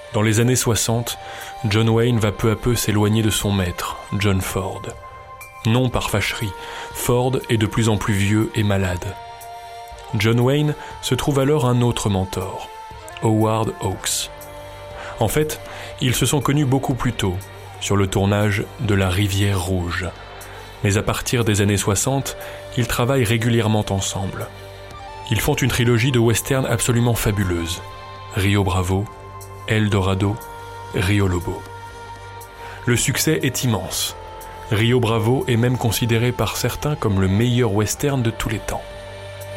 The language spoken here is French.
Dans les années 60, John Wayne va peu à peu s'éloigner de son maître, John Ford. Non par fâcherie, Ford est de plus en plus vieux et malade. John Wayne se trouve alors un autre mentor, Howard Hawks. En fait, ils se sont connus beaucoup plus tôt, sur le tournage de La Rivière Rouge. Mais à partir des années 60, ils travaillent régulièrement ensemble. Ils font une trilogie de westerns absolument fabuleuse. Rio Bravo, El Dorado, Rio Lobo. Le succès est immense. Rio Bravo est même considéré par certains comme le meilleur western de tous les temps.